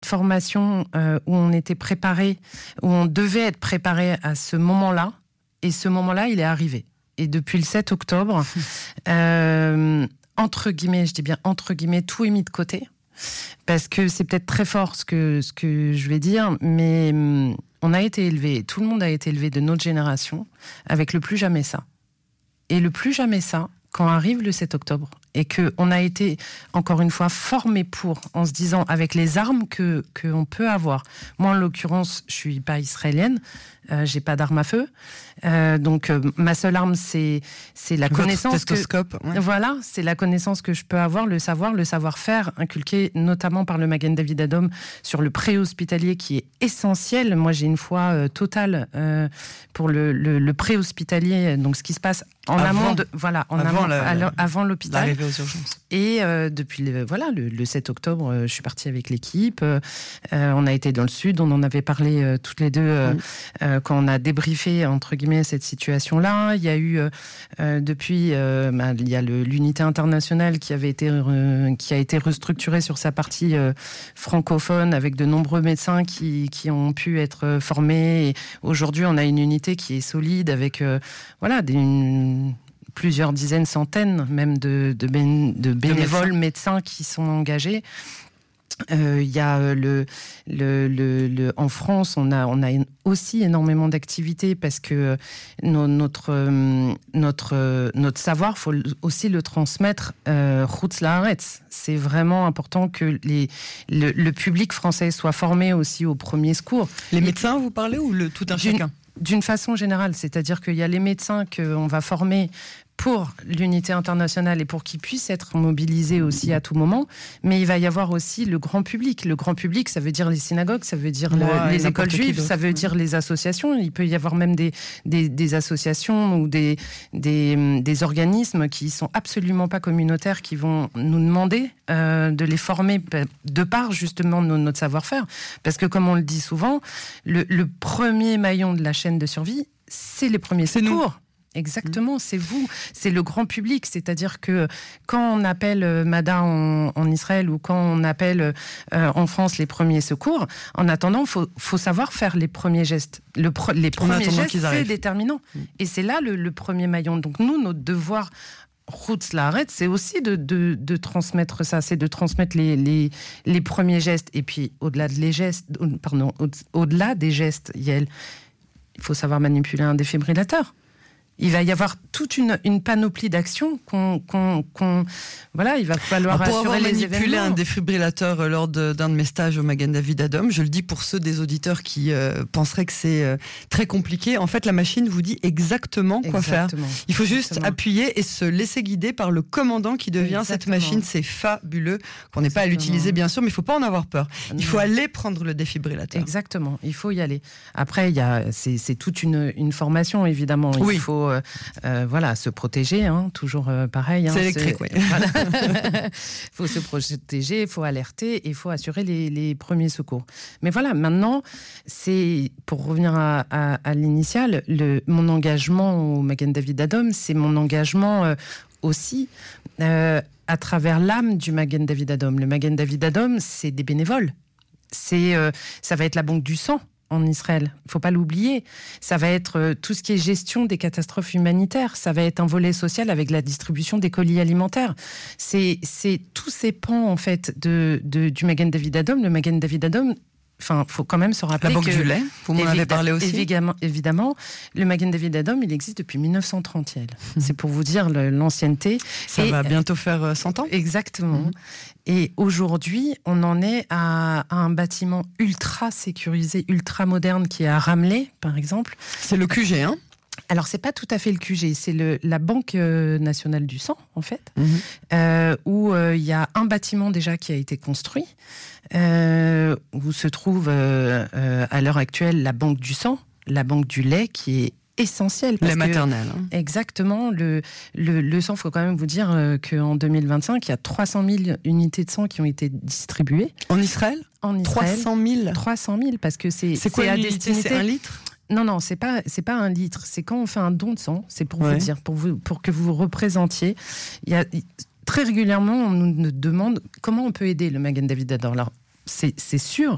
formation où on était préparé, où on devait être préparé à ce moment-là. Et ce moment-là, il est arrivé. Et depuis le 7 octobre, entre guillemets, je dis bien entre guillemets, tout est mis de côté. Parce que c'est peut-être très fort ce que je vais dire, mais on a été élevé, tout le monde a été élevé de notre génération avec le plus jamais ça. Et le plus jamais ça, quand arrive le 7 octobre, et qu'on a été, encore une fois, formé pour, en se disant, avec les armes qu'on peut avoir. Moi, en l'occurrence, je suis pas israélienne, j'ai pas d'arme à feu, donc ma seule arme, c'est la connaissance voilà, c'est la connaissance que je peux avoir, le savoir-faire, inculqué notamment par le Magen David Adom sur le préhospitalier qui est essentiel. Moi, j'ai une foi totale pour le préhospitalier, donc ce qui se passe en amont, avant l'hôpital. L'arrivée aux urgences. Et depuis le 7 octobre, je suis partie avec l'équipe. On a été dans le sud, on en avait parlé toutes les deux quand on a débriefé entre guillemets cette situation-là. Il y a eu depuis, il y a l'unité internationale qui a été restructurée sur sa partie francophone avec de nombreux médecins qui ont pu être formés. Et aujourd'hui, on a une unité qui est solide avec plusieurs dizaines, centaines même de bénévoles médecins qui sont engagés. Il y a en France, on a aussi énormément d'activités parce que notre savoir, faut aussi le transmettre Chutz Laaretz. C'est vraiment important que le public français soit formé aussi au premier secours. Les médecins, vous parlez, ou tout un chacun ? D'une façon générale, c'est-à-dire qu'il y a les médecins qu'on va former pour l'unité internationale et pour qu'ils puissent être mobilisés aussi à tout moment, mais il va y avoir aussi le grand public. Le grand public, ça veut dire les synagogues, ça veut dire les écoles juives, ça veut dire les associations. Il peut y avoir même des associations ou des organismes qui sont absolument pas communautaires qui vont nous demander de les former de par justement notre savoir-faire. Parce que comme on le dit souvent, le premier maillon de la chaîne de survie, c'est les premiers secours. Exactement, c'est vous, c'est le grand public. C'est-à-dire que quand on appelle MADA en Israël ou quand on appelle en France les premiers secours, en attendant, faut savoir faire les premiers gestes. Les premiers gestes, c'est déterminant. Et c'est là le premier maillon. Donc nous, notre devoir, Chutz Laaretz, c'est aussi de transmettre ça, c'est de transmettre les premiers gestes. Et puis au-delà des gestes, Yael, il faut savoir manipuler un défibrillateur. Il va y avoir toute une panoplie d'actions il va falloir assurer les événements. Pour avoir manipulé un défibrillateur lors d'un de mes stages au Magen David Adom, je le dis pour ceux des auditeurs qui penseraient que c'est très compliqué, en fait la machine vous dit exactement quoi faire. Il faut juste appuyer et se laisser guider par le commandant qui devient cette machine. C'est fabuleux, qu'on n'ait pas à l'utiliser bien sûr, mais il ne faut pas en avoir peur. Il faut aller prendre le défibrillateur. Exactement, il faut y aller. Après, c'est toute une formation évidemment. Il faut se protéger, toujours pareil. C'est électrique, oui. Il faut se protéger, il faut alerter et il faut assurer les premiers secours. Mais voilà, maintenant, c'est, pour revenir à l'initial, mon engagement au Magen David Adom, c'est mon engagement aussi à travers l'âme du Magen David Adom. Le Magen David Adom, c'est des bénévoles. Ça va être la banque du sang en Israël, il ne faut pas l'oublier. Ça va être tout ce qui est gestion des catastrophes humanitaires. Ça va être un volet social avec la distribution des colis alimentaires. C'est tous ces pans, en fait, du Magen David Adom. Le Magen David Adom, faut quand même se rappeler que... La banque du lait, vous m'en avez parlé aussi. Évidemment, le Magen David Adom, il existe depuis 1930. C'est pour vous dire l'ancienneté. Ça va bientôt faire 100 ans. Exactement. Et aujourd'hui, on en est à un bâtiment ultra sécurisé, ultra moderne qui est à Ramleh, par exemple. C'est le QG, hein ? Alors, c'est pas tout à fait le QG, c'est la Banque nationale du sang, en fait, où il y a un bâtiment déjà qui a été construit, où se trouve à l'heure actuelle la Banque du sang, la Banque du lait, qui est essentiel. Lait maternel. Exactement. Le sang, il faut quand même vous dire qu'en 2025, il y a 300 000 unités de sang qui ont été distribuées. En Israël ? En Israël. 300 000 ? 300 000, parce que c'est quoi à une unité ? destinité... C'est 1 litre ? Non, c'est pas 1 litre. C'est quand on fait un don de sang, c'est pour vous dire, pour que vous représentiez. Très régulièrement, on nous demande comment on peut aider le Magen David Adom. Alors, c'est sûr